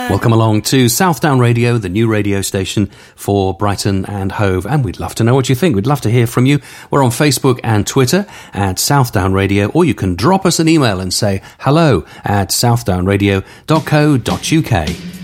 Welcome along to Southdown Radio, the new radio station for Brighton and Hove. And we'd love to know what you think. We'd love to hear from you. We're on Facebook and Twitter at Southdown Radio, or you can drop us an email and say hello at southdownradio.co.uk.